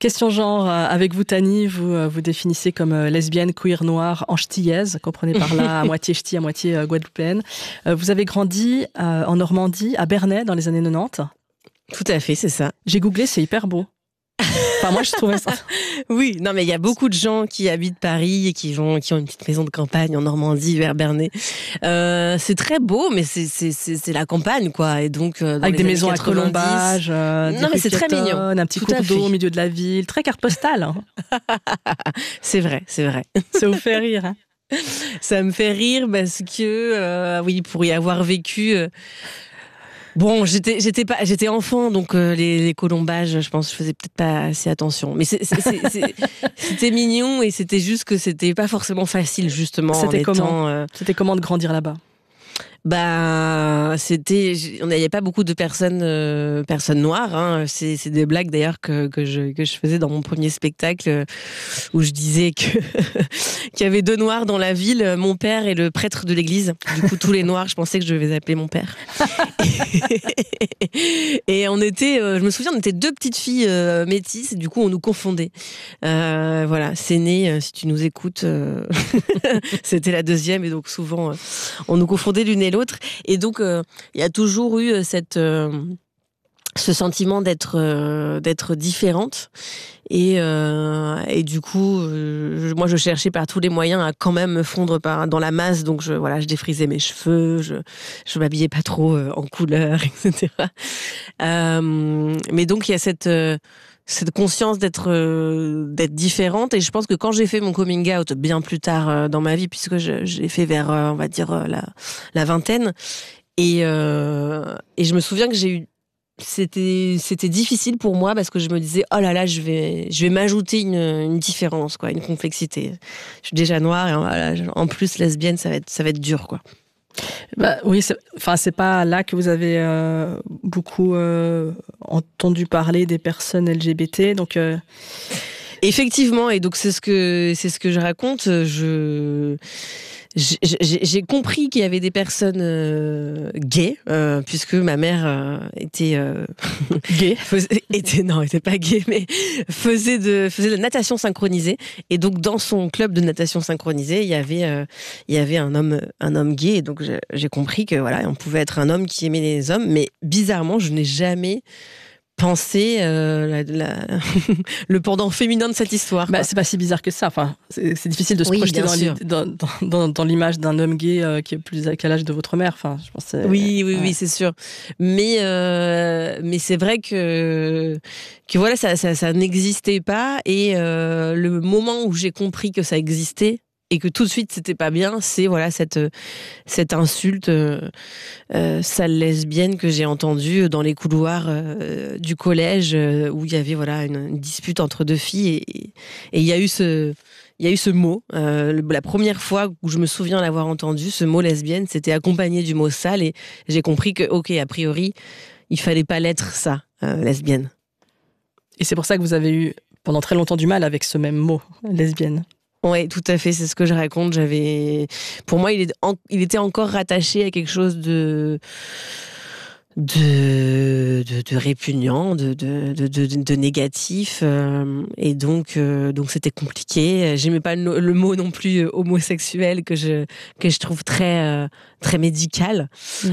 Question genre, avec vous Tani, vous définissez comme lesbienne, queer, noire, antillaise, comprenez par là à moitié ch'ti, à moitié guadeloupéenne. Vous avez grandi en Normandie, à Bernay, dans les années 90. Tout à fait, c'est ça. J'ai googlé, c'est hyper beau. Enfin, moi, je trouvais ça. Oui, non, mais il y a beaucoup de gens qui habitent Paris et qui ont une petite maison de campagne en Normandie, vers Bernay. C'est très beau, mais c'est la campagne, quoi. Et donc, avec des maisons 90, à colombage, non, mais c'est très mignon. Un petit cours d'eau au milieu de la ville, très carte postale. Hein. C'est vrai. Ça vous fait rire, hein. Ça me fait rire parce que, oui, pour y avoir vécu. Bon, j'étais enfant, donc les colombages, je pense que je faisais peut-être pas assez attention. Mais c'était mignon et c'était juste que c'était pas forcément facile, justement. C'était comment de grandir là-bas? Bah, on n'avait pas beaucoup de personnes noires. Hein. C'est des blagues d'ailleurs que je faisais dans mon premier spectacle où je disais qu'il y avait 2 noirs dans la ville, mon père et le prêtre de l'église. Du coup, tous les noirs, je pensais que je devais les appeler mon père. Et je me souviens, on était 2 petites filles métisses. Et du coup, on nous confondait. Voilà, Séné, si tu nous écoutes, c'était la 2e et donc souvent on nous confondait l'une et l'autre. Et donc, il y a toujours eu ce sentiment d'être différente. Et du coup, moi, je cherchais par tous les moyens à quand même me fondre dans la masse. Donc, je défrisais mes cheveux, je m'habillais pas trop en couleur, etc. Mais donc, il y a cette conscience d'être différente, et je pense que quand j'ai fait mon coming out bien plus tard dans ma vie, puisque j'ai fait vers on va dire la vingtaine, et je me souviens que c'était difficile pour moi parce que je me disais oh là là, je vais m'ajouter une différence, quoi, une complexité. Je suis déjà noire et voilà, en plus lesbienne, ça va être dur, quoi. Bah, oui, c'est pas là que vous avez beaucoup entendu parler des personnes LGBT, donc. Effectivement, et donc c'est ce que je raconte. J'ai compris qu'il y avait des personnes gays, puisque ma mère était gay. était pas gay, mais faisait de la natation synchronisée. Et donc dans son club de natation synchronisée, il y avait un homme gay. Et donc j'ai compris que voilà, on pouvait être un homme qui aimait les hommes. Mais bizarrement, je n'ai jamais penser le pendant féminin de cette histoire. Bah, c'est pas si bizarre que ça. Enfin, c'est difficile de se projeter dans l'image d'un homme gay qui est plus à l'âge de votre mère. Enfin, je pense. Oui, c'est sûr. Mais c'est vrai que voilà, ça n'existait pas, et le moment où j'ai compris que ça existait et que tout de suite c'était pas bien, c'est voilà cette insulte sale lesbienne que j'ai entendue dans les couloirs du collège, où il y avait voilà une dispute entre 2 filles, et il y a eu ce mot. La première fois où je me souviens l'avoir entendu, ce mot lesbienne, c'était accompagné du mot sale, et j'ai compris que ok, a priori il fallait pas l'être, ça, lesbienne. Et c'est pour ça que vous avez eu pendant très longtemps du mal avec ce même mot, lesbienne. Oui, tout à fait, c'est ce que je raconte. Pour moi, il était encore rattaché à quelque chose de répugnant, de négatif, et donc c'était compliqué. J'aimais pas le mot non plus homosexuel, que je trouve très très médical.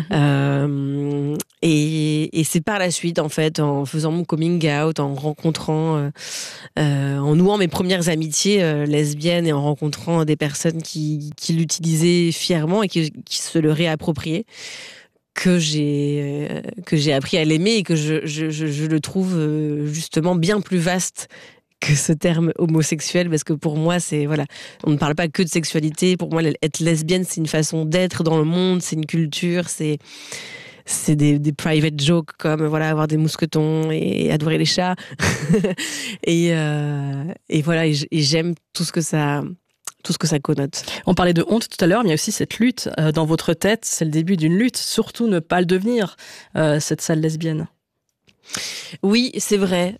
Et c'est par la suite, en fait, en faisant mon coming out, en rencontrant, en nouant mes premières amitiés lesbiennes, et en rencontrant des personnes qui l'utilisaient fièrement et qui se le réappropriaient, que j'ai appris à l'aimer, et que je le trouve justement bien plus vaste que ce terme homosexuel, parce que pour moi, c'est voilà, on ne parle pas que de sexualité. Pour moi, être lesbienne, c'est une façon d'être dans le monde, c'est une culture, c'est des private jokes, comme voilà, avoir des mousquetons et adorer les chats. et voilà, et j'aime tout ce que ça connote. On parlait de honte tout à l'heure, mais il y a aussi cette lutte. Dans votre tête, c'est le début d'une lutte. Surtout ne pas le devenir, cette sale lesbienne. Oui, c'est vrai.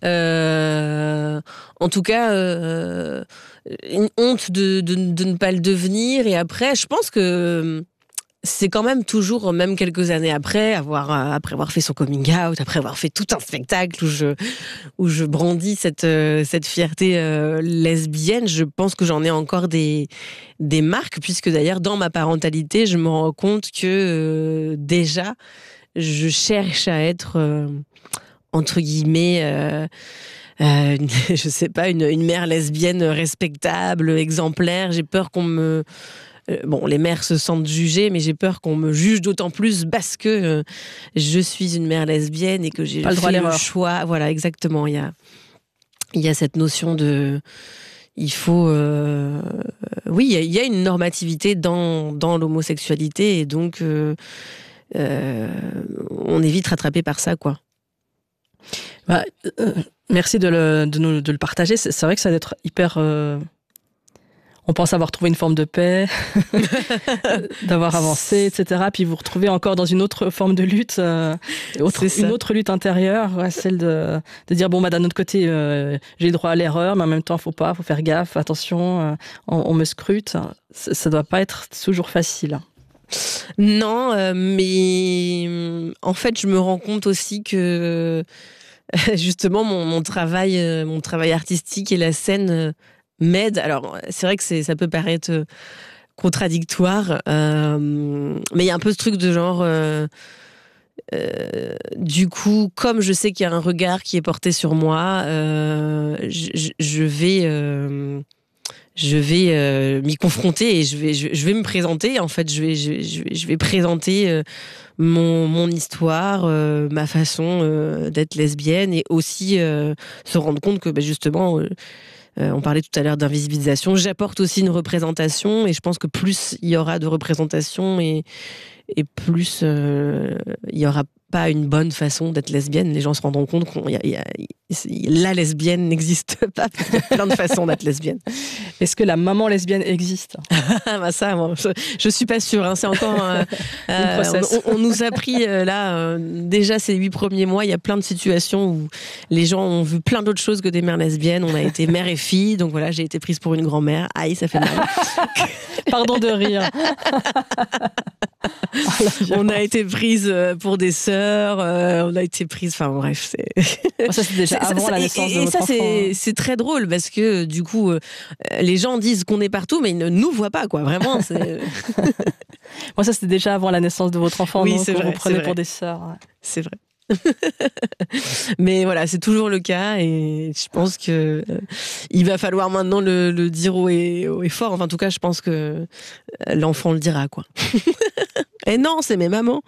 En tout cas, une honte de ne pas le devenir. Et après, je pense que c'est quand même toujours, même quelques années après avoir fait son coming out, après avoir fait tout un spectacle où je brandis cette fierté lesbienne, je pense que j'en ai encore des marques, puisque d'ailleurs dans ma parentalité, je me rends compte que déjà je cherche à être entre guillemets je sais pas, une mère lesbienne respectable, exemplaire. J'ai peur qu'on me bon, les mères se sentent jugées, mais j'ai peur qu'on me juge d'autant plus parce que je suis une mère lesbienne et que j'ai fait le choix. Voilà, exactement. Il y a cette notion de... Il faut... oui, il y a une normativité dans l'homosexualité et donc on est vite rattrapé par ça, quoi. Bah, merci de le partager. C'est vrai que ça doit être hyper... On pense avoir trouvé une forme de paix, d'avoir avancé, etc. Puis vous retrouvez encore dans une autre forme de lutte, une autre lutte intérieure, celle de dire, bon, bah, d'un autre côté, j'ai droit à l'erreur, mais en même temps, faut faire gaffe, attention, on me scrute. Ça doit pas être toujours facile. Non, mais en fait, je me rends compte aussi que justement, mon travail artistique et la scène m'aide. Alors, c'est vrai que ça peut paraître contradictoire, mais il y a un peu ce truc de genre... du coup, comme je sais qu'il y a un regard qui est porté sur moi, je vais m'y confronter et je vais me présenter. En fait, je vais présenter mon histoire, ma façon d'être lesbienne et aussi se rendre compte que justement... on parlait tout à l'heure d'invisibilisation. J'apporte aussi une représentation et je pense que plus il y aura de représentation et plus il y aura pas une bonne façon d'être lesbienne. Les gens se rendront compte la lesbienne n'existe pas. Il y a plein de façons d'être lesbienne. Est-ce que la maman lesbienne existe? Bah ça, moi, je suis pas sûre. Hein. C'est encore on nous a pris déjà ces 8 premiers mois. Il y a plein de situations où les gens ont vu plein d'autres choses que des mères lesbiennes. On a été mère et fille, donc voilà, j'ai été prise pour une grand-mère. Aïe, ça fait mal. Pardon de rire. On a été prise pour des sœurs, on a été prise, enfin bref, ça c'est déjà avant la naissance de votre enfant. Et ça c'est très drôle parce que du coup les gens disent qu'on est partout mais ils ne nous voient pas, quoi, vraiment. Moi ça c'était déjà avant la naissance de votre enfant. Oui, donc c'est vrai, vous prenez pour des sœurs. Ouais. C'est vrai. Mais voilà, c'est toujours le cas et je pense que il va falloir maintenant le dire haut et fort. Enfin, en tout cas, je pense que l'enfant le dira, quoi. Et non, c'est mes mamans.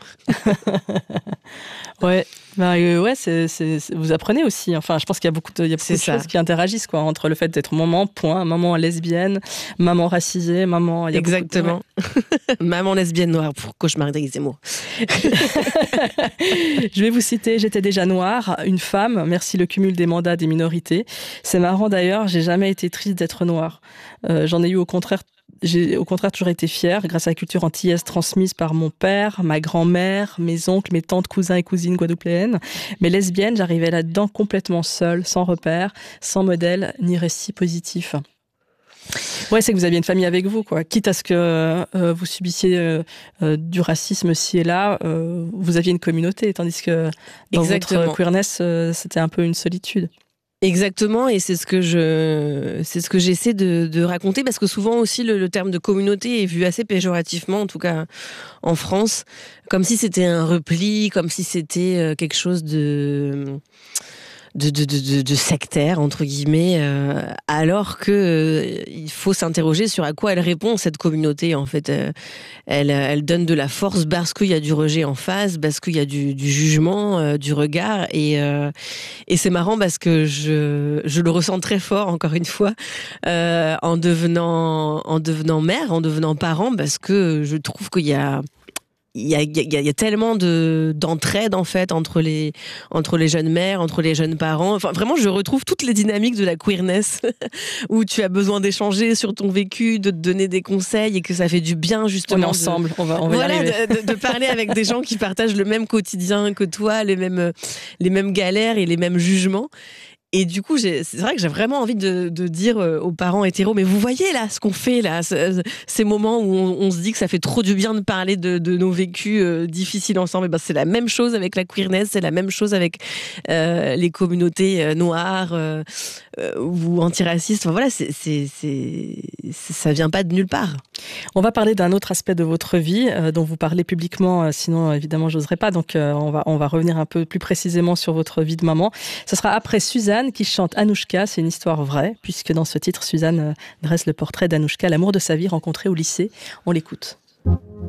Ouais, vous apprenez aussi. Enfin, je pense qu'il y a beaucoup de choses qui interagissent, quoi, entre le fait d'être maman lesbienne, maman racisée, maman. Exactement. Maman lesbienne noire pour cauchemar d'Éric Zemmour. Je vais vous citer, j'étais déjà noire, une femme, merci le cumul des mandats des minorités. C'est marrant d'ailleurs, j'ai jamais été triste d'être noire. J'en ai eu au contraire. J'ai au contraire toujours été fière grâce à la culture antillaise transmise par mon père, ma grand-mère, mes oncles, mes tantes, cousins et cousines guadeloupéennes. Mais lesbienne, j'arrivais là-dedans complètement seule, sans repère, sans modèle ni récit positif. Ouais, c'est que vous aviez une famille avec vous, quoi. Quitte à ce que vous subissiez du racisme ci et là, vous aviez une communauté, tandis que dans votre queerness, c'était un peu une solitude. Exactement, et c'est ce que j'essaie de raconter, parce que souvent aussi le terme de communauté est vu assez péjorativement, en tout cas en France, comme si c'était un repli, comme si c'était quelque chose de sectaire, entre guillemets, alors que il faut s'interroger sur à quoi elle répond, cette communauté. En fait, elle donne de la force parce qu'il y a du rejet en face, parce qu'il y a du jugement, du regard, et c'est marrant parce que je le ressens très fort, encore une fois, en devenant mère, en devenant parent, parce que je trouve qu'il y a tellement d'entraide, en fait, entre les jeunes mères, entre les jeunes parents. Enfin, vraiment, je retrouve toutes les dynamiques de la queerness où tu as besoin d'échanger sur ton vécu, de te donner des conseils et que ça fait du bien, justement. On est ensemble, on va y arriver. De parler avec des gens qui partagent le même quotidien que toi, les mêmes galères et les mêmes jugements. Et du coup, c'est vrai que j'ai vraiment envie de dire aux parents hétéros, mais vous voyez là ce qu'on fait là, ces moments où on se dit que ça fait trop du bien de parler de nos vécus difficiles ensemble. Et ben, c'est la même chose avec la queerness, c'est la même chose avec les communautés noires ou antiracistes. Enfin, voilà, ça vient pas de nulle part. On va parler d'un autre aspect de votre vie dont vous parlez publiquement, sinon évidemment j'oserais pas. Donc on va revenir un peu plus précisément sur votre vie de maman. Ce sera après Suzanne qui chante Anouchka. C'est une histoire vraie, puisque dans ce titre, Suzanne dresse le portrait d'Anouchka, l'amour de sa vie rencontré au lycée. On l'écoute.